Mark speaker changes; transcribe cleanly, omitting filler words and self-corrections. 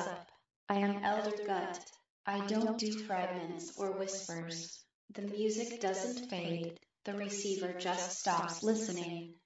Speaker 1: up? I am Elder Gut. I don't do fragments or whispers. The music doesn't fade, the receiver just stops listening.